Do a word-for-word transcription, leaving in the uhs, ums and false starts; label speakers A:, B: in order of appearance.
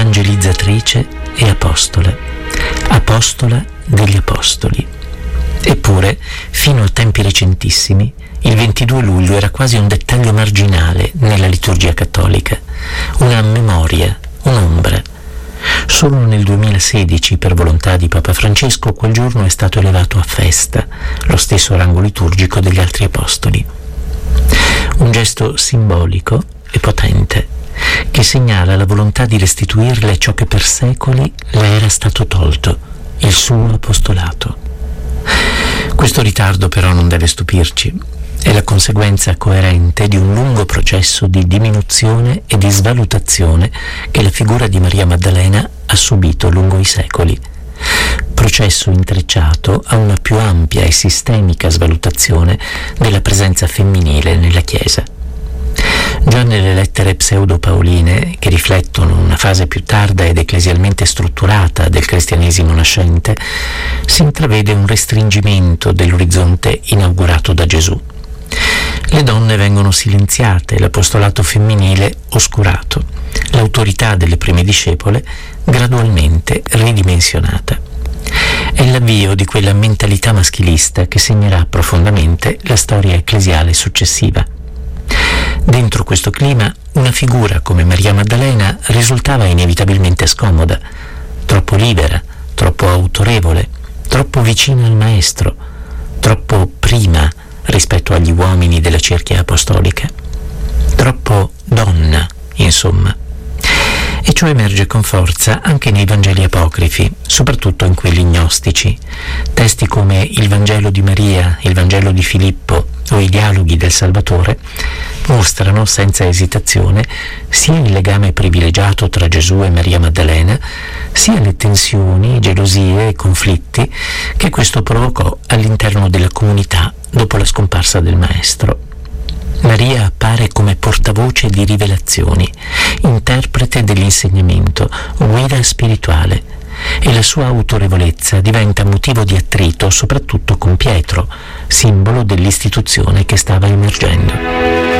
A: evangelizzatrice e apostola, apostola degli apostoli. Eppure, fino a tempi recentissimi, il ventidue luglio era quasi un dettaglio marginale nella liturgia cattolica, una memoria, un'ombra. Solo nel duemilasedici, per volontà di Papa Francesco, quel giorno è stato elevato a festa, lo stesso rango liturgico degli altri apostoli. Un gesto simbolico e potente, che segnala la volontà di restituirle ciò che per secoli le era stato tolto, il suo apostolato. Questo ritardo però non deve stupirci, è la conseguenza coerente di un lungo processo di diminuzione e di svalutazione che la figura di Maria Maddalena ha subito lungo i secoli, processo intrecciato a una più ampia e sistemica svalutazione della presenza femminile nella Chiesa. Già nelle lettere pseudo-paoline, che riflettono una fase più tarda ed ecclesialmente strutturata del cristianesimo nascente, si intravede un restringimento dell'orizzonte inaugurato da Gesù. Le donne vengono silenziate, l'apostolato femminile oscurato, l'autorità delle prime discepole gradualmente ridimensionata. È l'avvio di quella mentalità maschilista che segnerà profondamente la storia ecclesiale successiva. Dentro questo clima, una figura come Maria Maddalena risultava inevitabilmente scomoda, troppo libera, troppo autorevole, troppo vicina al Maestro, troppo prima rispetto agli uomini della cerchia apostolica, troppo donna, insomma. E ciò emerge con forza anche nei Vangeli apocrifi, soprattutto in quelli gnostici. Testi come il Vangelo di Maria, il Vangelo di Filippo o i dialoghi del Salvatore mostrano senza esitazione sia il legame privilegiato tra Gesù e Maria Maddalena, sia le tensioni, gelosie e conflitti che questo provocò all'interno della comunità dopo la scomparsa del Maestro. Maria appare come portavoce di rivelazioni, interprete dell'insegnamento, guida spirituale, e la sua autorevolezza diventa motivo di attrito soprattutto con Pietro, simbolo dell'istituzione che stava emergendo.